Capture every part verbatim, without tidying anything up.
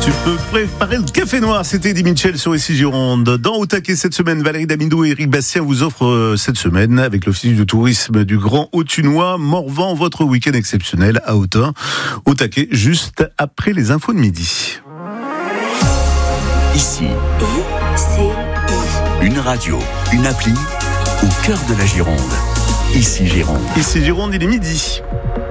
Tu peux préparer le café noir, c'était Eddie Mitchell sur Ici Gironde. Dans Au Taquet cette semaine, Valérie Damido et Eric Bastien vous offrent euh, cette semaine, avec l'Office du tourisme du Grand Autunois, Morvan, votre week-end exceptionnel à Autun. Au Taquet, juste après les infos de midi. Ici, I C I. une radio, une appli au cœur de la Gironde. Ici Gironde. Ici Gironde, il est midi.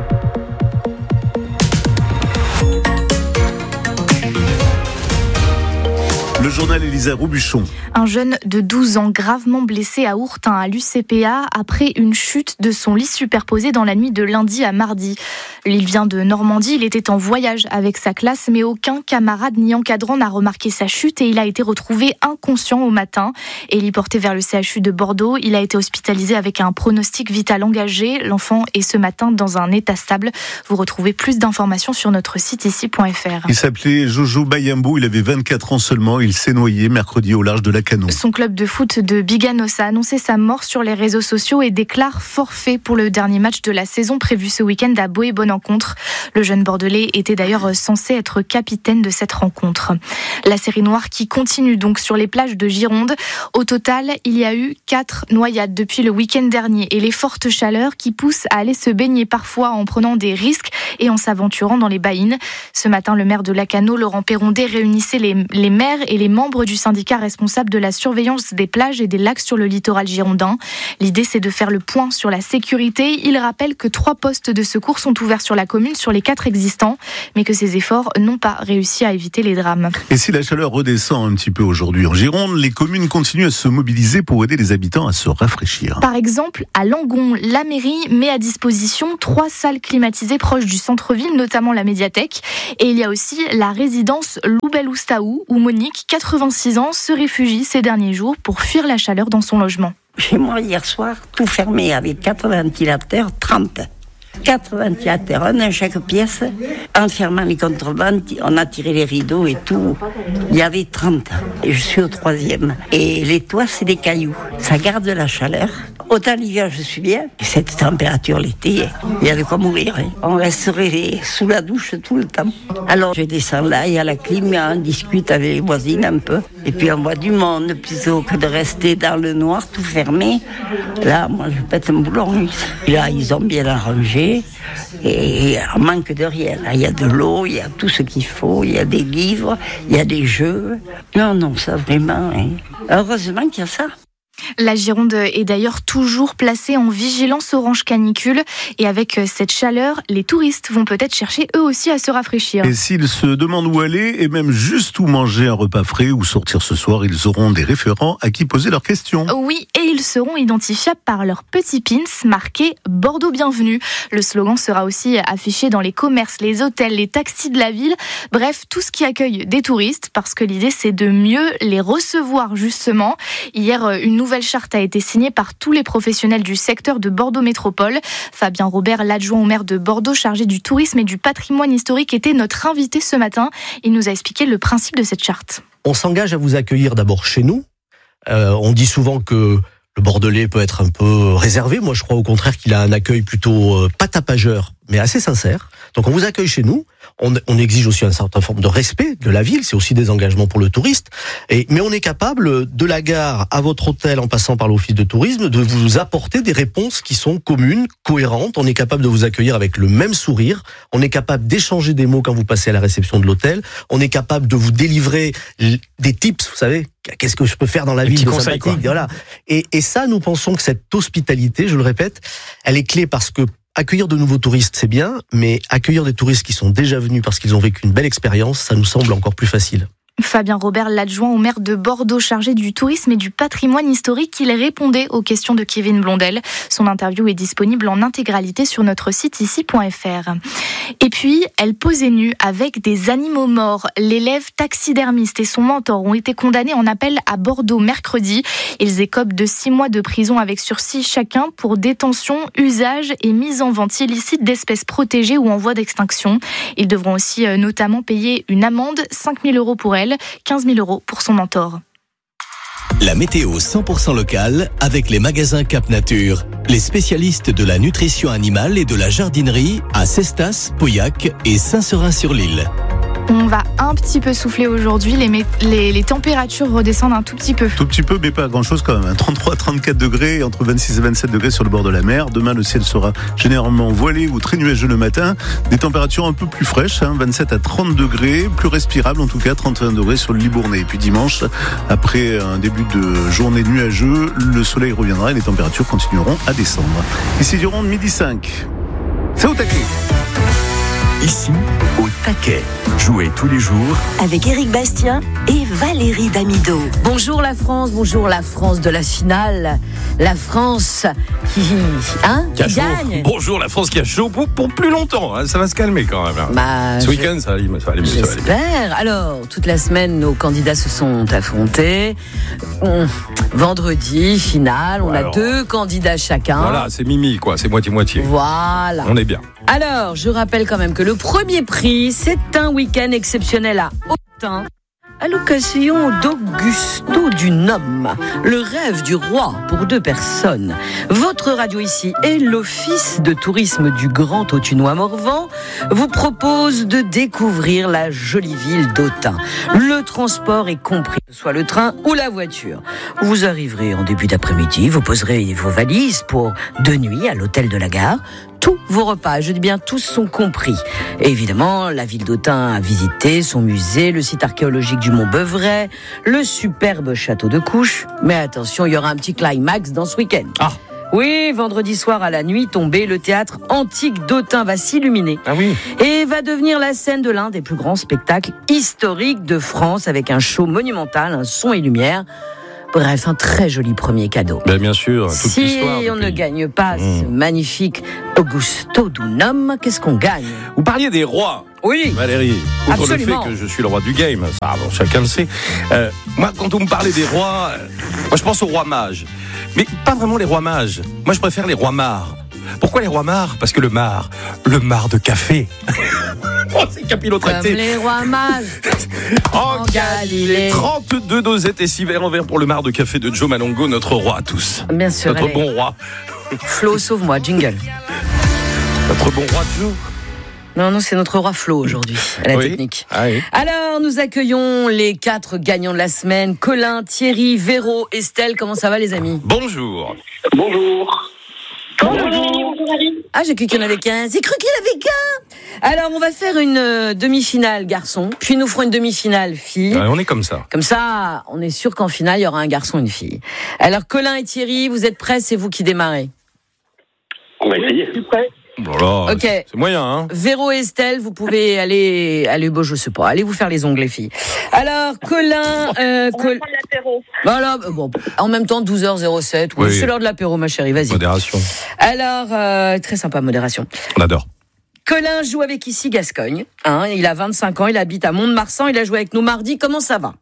Le journal Elisa Robuchon. Un jeune de douze ans gravement blessé à Ourtin à l'U C P A après une chute de son lit superposé dans la nuit de lundi à mardi. Il vient de Normandie, il était en voyage avec sa classe, mais aucun camarade ni encadrant n'a remarqué sa chute et il a été retrouvé inconscient au matin. Héliporté vers le C H U de Bordeaux, il a été hospitalisé avec un pronostic vital engagé. L'enfant est ce matin dans un état stable. Vous retrouvez plus d'informations sur notre site ici point f r. Il s'appelait Jojo Bayambo, il avait vingt-quatre ans seulement, il s'est noyé mercredi au large de Lacanau. Son club de foot de Biganos a annoncé sa mort sur les réseaux sociaux et déclare forfait pour le dernier match de la saison prévu ce week-end à Boët-Bonencontre. Le jeune Bordelais était d'ailleurs censé être capitaine de cette rencontre. La série noire qui continue donc sur les plages de Gironde. Au total, il y a eu quatre noyades depuis le week-end dernier et les fortes chaleurs qui poussent à aller se baigner parfois en prenant des risques et en s'aventurant dans les baïnes. Ce matin, le maire de Lacanau, Laurent Perrondet, réunissait les, les maires et les membres du syndicat responsable de la surveillance des plages et des lacs sur le littoral girondin. L'idée, c'est de faire le point sur la sécurité. Il rappelle que trois postes de secours sont ouverts sur la commune sur les quatre existants, mais que ces efforts n'ont pas réussi à éviter les drames. Et si la chaleur redescend un petit peu aujourd'hui en Gironde, les communes continuent à se mobiliser pour aider les habitants à se rafraîchir. Par exemple, à Langon, la mairie met à disposition trois salles climatisées proches du centre-ville, notamment la médiathèque. Et il y a aussi la résidence Loubel-Oustaou, où Monique, quatre-vingt-six ans, se réfugie ces derniers jours pour fuir la chaleur dans son logement. Chez moi, hier soir, tout fermé avec quatre ventilateurs, trente. Quatre ventilateurs, un dans chaque pièce. En fermant les contrebandes, on a tiré les rideaux et tout. Il y avait trente. Et je suis au troisième. Et les toits, c'est des cailloux. Ça garde la chaleur. Autant l'hiver, je suis bien. Et cette température l'été, il y a de quoi mourir. Hein. On resterait sous la douche tout le temps. Alors je descends là, il y a la clim, on discute avec les voisines un peu. Et puis on voit du monde plutôt que de rester dans le noir, tout fermé. Là, moi, je pète un boulon. Et là, ils ont bien arrangé. Et on manque de rien. Là, il y a de l'eau, il y a tout ce qu'il faut, il y a des livres, il y a des jeux. Non, non, ça vraiment. Hein. Heureusement qu'il y a ça. La Gironde est d'ailleurs toujours placée en vigilance orange canicule et avec cette chaleur, les touristes vont peut-être chercher eux aussi à se rafraîchir. Et s'ils se demandent où aller et même juste où manger un repas frais ou sortir ce soir, ils auront des référents à qui poser leurs questions. Oui, et ils seront identifiables par leurs petits pins marqués Bordeaux Bienvenue. Le slogan sera aussi affiché dans les commerces, les hôtels, les taxis de la ville, bref, tout ce qui accueille des touristes parce que l'idée c'est de mieux les recevoir justement. Hier, une nouvelle Nouvelle charte a été signée par tous les professionnels du secteur de Bordeaux Métropole. Fabien Robert, l'adjoint au maire de Bordeaux, chargé du tourisme et du patrimoine historique, était notre invité ce matin. Il nous a expliqué le principe de cette charte. On s'engage à vous accueillir d'abord chez nous. Euh, on dit souvent que le Bordelais peut être un peu réservé. Moi, je crois au contraire qu'il a un accueil plutôt euh, pas tapageur, mais assez sincère. Donc, on vous accueille chez nous. On, on exige aussi une certaine forme de respect de la ville. C'est aussi des engagements pour le touriste. Et, mais on est capable, de la gare à votre hôtel, en passant par l'office de tourisme, de vous apporter des réponses qui sont communes, cohérentes. On est capable de vous accueillir avec le même sourire. On est capable d'échanger des mots quand vous passez à la réception de l'hôtel. On est capable de vous délivrer des tips, vous savez. Qu'est-ce que je peux faire dans la ville de sympathique, voilà. Et, et ça, nous pensons que cette hospitalité, je le répète, elle est clé parce que accueillir de nouveaux touristes, c'est bien, mais accueillir des touristes qui sont déjà venus parce qu'ils ont vécu une belle expérience, ça nous semble encore plus facile. Fabien Robert, l'adjoint au maire de Bordeaux, chargé du tourisme et du patrimoine historique, il répondait aux questions de Kevin Blondel. Son interview est disponible en intégralité sur notre site ici point f r. Et puis, elle posait nue avec des animaux morts. L'élève taxidermiste et son mentor ont été condamnés en appel à Bordeaux mercredi. Ils écopent de six mois de prison avec sursis chacun pour détention, usage et mise en vente illicite d'espèces protégées ou en voie d'extinction. Ils devront aussi notamment payer une amende, cinq mille euros pour elle, quinze mille euros pour son mentor. La météo cent pour cent locale avec les magasins Cap Nature. Les spécialistes de la nutrition animale et de la jardinerie à Cestas, Pauillac et Saint-Seurin-sur-l'Île. On va un petit peu souffler aujourd'hui, les, mé- les, les températures redescendent un tout petit peu. Tout petit peu, mais pas grand-chose quand même. trente-trois à trente-quatre degrés, entre vingt-six et vingt-sept degrés sur le bord de la mer. Demain, le ciel sera généralement voilé ou très nuageux le matin. Des températures un peu plus fraîches, hein, vingt-sept à trente degrés, plus respirables en tout cas, trente et un degrés sur le Libournais. Et puis dimanche, après un début de journée nuageux, le soleil reviendra et les températures continueront à descendre. Ici Gironde, midi cinq. C'est au taquet. Ici, au taquet. Jouez tous les jours Avec Éric Bastien et Valérie Damido. Bonjour la France, bonjour la France de la finale. La France qui, hein, qui, qui gagne. Bonjour la France qui a chaud pour, pour plus longtemps. Hein. Ça va se calmer quand même. Hein. Bah, Ce je... week-end, ça va aller mieux. Ça va aller mieux. J'espère. Alors, toute la semaine, nos candidats se sont affrontés. On... Vendredi, finale, on ouais, a alors... deux candidats chacun. Voilà, c'est Mimi, quoi. C'est moitié-moitié. Voilà. On est bien. Alors, je rappelle quand même que le premier prix, c'est un week-end exceptionnel à Autun, à l'occasion d'Augusto Dunum, le rêve du roi pour deux personnes. Votre radio ici et l'Office de tourisme du Grand Autunois Morvan vous propose de découvrir la jolie ville d'Autun. Le transport est compris, soit le train ou la voiture. Vous arriverez en début d'après-midi, vous poserez vos valises pour deux nuits à l'hôtel de la gare. Tous vos repas, je dis bien tous, sont compris. Et évidemment, la ville d'Autun à visiter, son musée, le site archéologique du Mont Beuvray, le superbe château de Couches. Mais attention, il y aura un petit climax dans ce week-end. Ah. Oui, vendredi soir à la nuit tombée, le théâtre antique d'Autun va s'illuminer. Ah oui. Et va devenir la scène de l'un des plus grands spectacles historiques de France, avec un show monumental, un son et lumière. Bref, un très joli premier cadeau. Ben bien sûr, toute si l'histoire. Si on ne gagne pas mmh. ce magnifique Augusto Dunum, qu'est-ce qu'on gagne? Vous parliez des rois. Oui. Valérie, outre absolument. le fait que je suis le roi du game, ça, bon, chacun le sait. Euh, moi, quand on me parlait des rois, euh, moi je pense aux rois mages. Mais pas vraiment les rois mages. Moi, je préfère les rois mares. Pourquoi les rois mares? Parce que le mar, le mar de café. Oh, c'est capillotracté. Comme les rois mages. En Galilée. trente-deux dosettes et six verres en verre pour le mar de café de Joe Malongo, notre roi à tous. Bien sûr. Notre allez. bon roi. Flo, sauve-moi, jingle. Notre bon roi de Joe. Non, non, c'est notre roi Flo aujourd'hui, à la oui. technique. Ah oui. Alors, nous accueillons les quatre gagnants de la semaine. Colin, Thierry, Véro, Estelle. Comment ça va, les amis? Bonjour. Bonjour. Bonjour. Ah, j'ai cru qu'il y en avait qu'un. J'ai cru qu'il y en avait qu'un. Alors, on va faire une euh, demi-finale garçon, puis nous ferons une demi-finale fille. Ouais, on est comme ça. Comme ça, on est sûr qu'en finale, il y aura un garçon et une fille. Alors, Colin et Thierry, vous êtes prêts? C'est vous qui démarrez. On va essayer. Je suis prêt. Voilà, ok. C'est moyen, hein. Véro et Estelle, vous pouvez aller, aller, bon, je sais pas, allez vous faire les ongles, les filles. Alors, Colin, euh, On Col... va prendre l'apéro. Voilà, bon, en même temps, douze heures zéro sept, oui, oui. C'est l'heure de l'apéro, ma chérie, vas-y. Modération. Alors, euh, très sympa, modération. On adore. Colin joue avec ici Gascogne, hein, il a vingt-cinq ans, il habite à Mont-de-Marsan, il a joué avec nous mardi, comment ça va?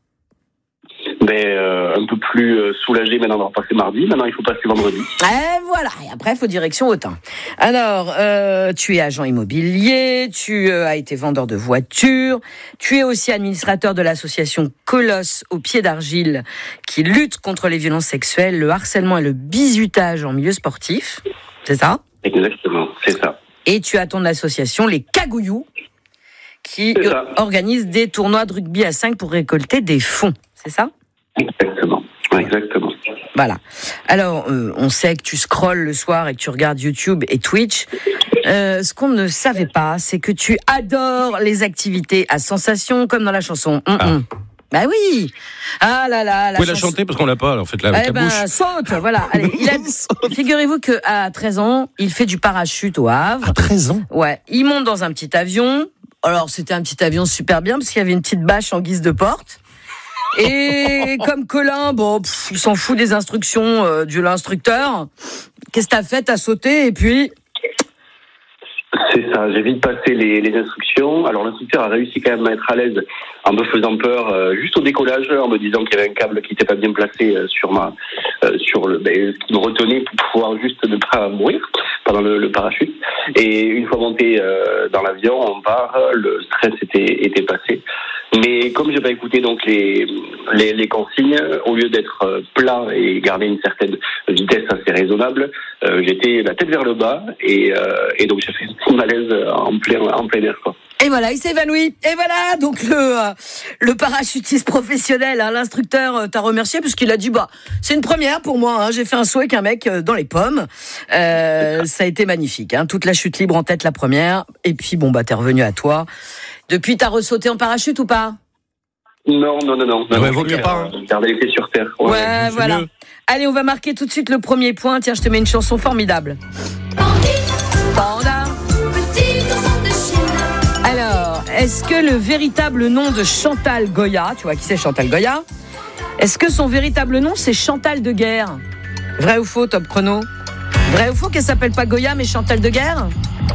Ben, euh, un peu plus euh, soulagé maintenant d'avoir passé mardi. Maintenant, il faut passer vendredi. Et voilà. Et après, il faut direction Autun. Alors, euh, tu es agent immobilier, tu euh, as été vendeur de voitures, tu es aussi administrateur de l'association Colosse au pied d'argile qui lutte contre les violences sexuelles, le harcèlement et le bizutage en milieu sportif. C'est ça? Exactement, c'est ça. Et tu as ton association Les Cagouillous qui organise des tournois de rugby à cinq pour récolter des fonds. C'est ça? Exactement, exactement. Voilà. Alors, euh, on sait que tu scrolles le soir et que tu regardes YouTube et Twitch. Euh, ce qu'on ne savait pas, c'est que tu adores les activités à sensation, comme dans la chanson. Mm-mm. Ah. Bah oui. Ah là là. Vous pouvez chanson... la chanter parce qu'on l'a pas, alors faites-la avec eh la ben, bouche. Saute, voilà. Allez, il a... Figurez-vous qu'à treize ans, il fait du parachute au Havre. À treize ans? Ouais. Il monte dans un petit avion. Alors, c'était un petit avion super bien parce qu'il y avait une petite bâche en guise de porte. Et comme Colin, bon, pff, il s'en fout des instructions euh, de l'instructeur. Qu'est-ce que t'as fait? T'as sauté et puis... C'est ça, j'ai vite passé les, les instructions. Alors l'instructeur a réussi quand même à être à l'aise en me faisant peur euh, juste au décollage, en me disant qu'il y avait un câble qui n'était pas bien placé euh, sur ma, euh, sur le, ben, ce qui me retenait pour pouvoir juste ne pas mourir pendant le, le parachute. Et une fois monté euh, dans l'avion, on part, le stress était, était passé. Mais comme j'ai pas écouté donc les, les, les consignes, au lieu d'être plat et garder une certaine vitesse assez raisonnable, euh, j'étais la tête vers le bas et, euh, et donc j'ai fait un malaise en plein, en plein air, quoi. Et voilà, il s'est évanoui. Et voilà, donc le, euh, le parachutiste professionnel, hein, l'instructeur euh, t'a remercié parce qu'il a dit, bah, c'est une première pour moi, hein, j'ai fait un saut avec un mec euh, dans les pommes. Euh, ça a été magnifique, hein, toute la chute libre en tête la première. Et puis, bon, bah, t'es revenu à toi. Depuis, t'as ressauté en parachute ou pas? Non, non, non, non. Ah ouais, vaut mieux pas. Hein. Garder les pieds sur terre. Ouais, ouais voilà. Mieux. Allez, on va marquer tout de suite le premier point. Tiens, je te mets une chanson formidable. Panda. Alors, est-ce que le véritable nom de Chantal Goya, tu vois qui c'est Chantal Goya, est-ce que son véritable nom c'est Chantal de Guerre? Vrai ou faux, top chrono? Vrai ou faux qu'elle s'appelle pas Goya mais Chantal de Guerre?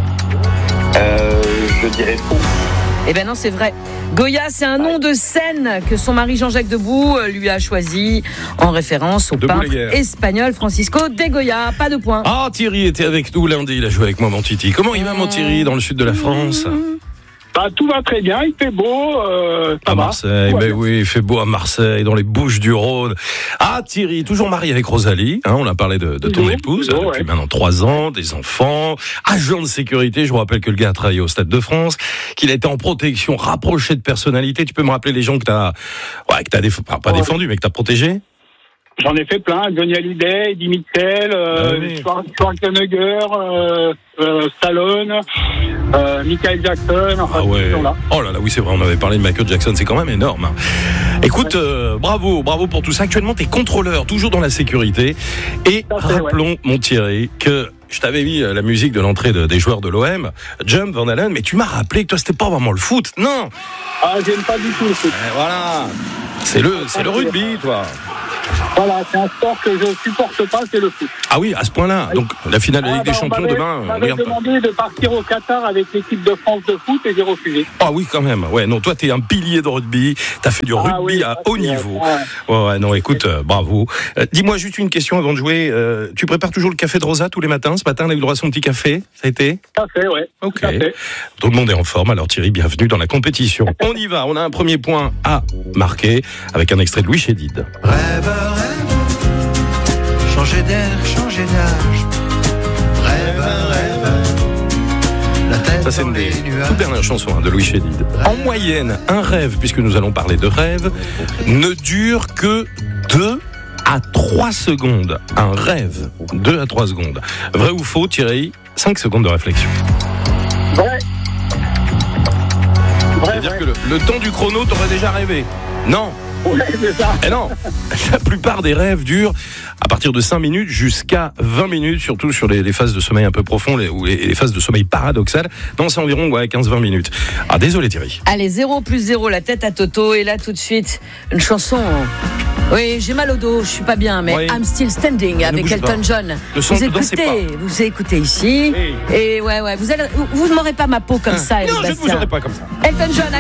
Euh, je dirais faux. Eh ben non, c'est vrai. Goya, c'est un nom de scène que son mari Jean-Jacques Debout lui a choisi en référence au Debout peintre espagnol Francisco de Goya. Pas de points. Ah, Thierry était avec nous lundi, il a joué avec moi, mon Titi. Comment il va, mon Thierry, dans le sud de la France? Bah, tout va très bien, il fait beau. Euh, à Marseille, mais oui, il fait beau à Marseille, dans les Bouches-du-Rhône. Ah, Thierry, toujours marié avec Rosalie, hein, on a parlé de, de ton toujours, épouse, toujours, depuis ouais. maintenant trois ans, des enfants, agent de sécurité, je vous rappelle que le gars a travaillé au Stade de France, qu'il a été en protection, rapproché de personnalité. Tu peux me rappeler les gens que t'as, ouais, que t'as déf... pas, pas ouais. défendu, mais que t'as protégé? J'en ai fait plein, Johnny Hallyday, Eddie Mitchell, euh, ah oui. Schwarzenegger, euh, euh, Stallone, euh, Michael Jackson, enfin, ah ouais. là. Oh là là, oui, c'est vrai, on avait parlé de Michael Jackson, c'est quand même énorme. Hein. Écoute, euh, bravo, bravo pour tout ça. Actuellement, t'es contrôleur, toujours dans la sécurité. Et Ça fait, rappelons, ouais. mon Thierry, que je t'avais mis la musique de l'entrée de, des joueurs de l'O M, Jump, Van Halen, mais tu m'as rappelé que toi, c'était pas vraiment le foot. Non. Ah, j'aime pas du tout le foot. Et voilà. C'est le, c'est le rugby, toi. Voilà, c'est un sport que je supporte pas, c'est le foot. Ah oui, à ce point-là. Donc, la finale de la Ah, Ligue bah, des Champions m'avait, demain, on on m'avait regarde pas. demandé de partir au Qatar avec l'équipe de France de foot et j'ai refusé. Ah oui, quand même. Ouais, non, toi, t'es un pilier de rugby. T'as fait du Ah rugby oui, à ah, haut c'est, niveau. ouais. Ouais, ouais, non, écoute, euh, bravo. Euh, dis-moi juste une question avant de jouer. Euh, tu prépares toujours le café de Rosa tous les matins? Ce matin, on a eu le droit à son petit café. Ça a été? Tout à fait, ouais. Ok. Tout à fait. Tout le monde est en forme. Alors Thierry, bienvenue dans la compétition. On y va. On a un premier point à marquer avec un extrait de Louis Chédid. Rêve, rêve, changer d'air, changer d'âge. Rêve, rêve, la tête Ça, c'est dans une des les nuages. toutes dernières chansons hein, de Louis Chédid. En moyenne, un rêve, puisque nous allons parler de rêve, ne dure que deux à trois secondes. Un rêve, deux à trois secondes. Vrai ou faux, Thierry? cinq secondes de réflexion. Vrai. Vrai, C'est-à-dire vrai. que le, le temps du chrono, t'aurais déjà rêvé. Non. Ouais, c'est ça. Eh non, la plupart des rêves durent à partir de cinq minutes jusqu'à vingt minutes, surtout sur les, les phases de sommeil un peu profond les, ou les, les phases de sommeil paradoxal. Non, c'est environ ouais, quinze à vingt minutes. Ah, désolé Thierry. Allez, zéro plus zéro, la tête à Toto. Et là, tout de suite, une chanson. Oui, j'ai mal au dos, je suis pas bien, mais Oui. I'm Still Standing Ne avec bouge Elton pas. John. Le son Vous ne dansez écoutez, vous écoutez ici. Oui. Et ouais, ouais, vous allez, vous ne m'aurez pas ma peau comme ça, Non, Eric je ne vous Bastien. aurais pas comme ça. Elton John.